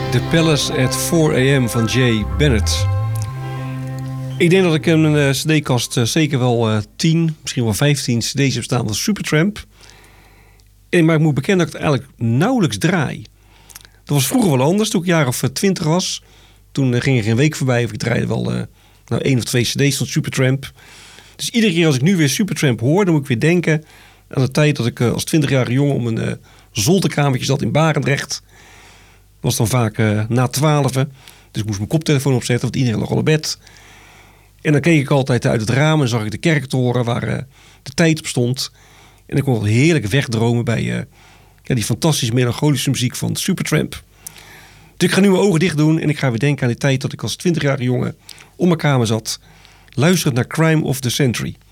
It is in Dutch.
The Palace at 4 a.m. van Jay Bennett. Ik denk dat ik in mijn cd-kast zeker wel 10, misschien wel 15 cd's heb staan van Supertramp. Maar ik moet bekennen dat ik het eigenlijk nauwelijks draai. Dat was vroeger wel anders, toen ik jaar of 20 was. Toen ging er geen week voorbij of ik draaide wel 1 of 2 cd's van Supertramp. Dus iedere keer als ik nu weer Supertramp hoor, dan moet ik weer denken aan de tijd dat ik als 20-jarige jongen om een zolderkamertje zat in Barendrecht. Dat was dan vaak na 12. Dus ik moest mijn koptelefoon opzetten, want iedereen lag al op bed. En dan keek ik altijd uit het raam en zag ik de kerktoren waar de tijd op stond. En ik kon wel heerlijk wegdromen bij die fantastische melancholische muziek van Supertramp. Dus ik ga nu mijn ogen dicht doen en ik ga weer denken aan die tijd dat ik als 20-jarige jongen op mijn kamer zat, luisterend naar Crime of the Century.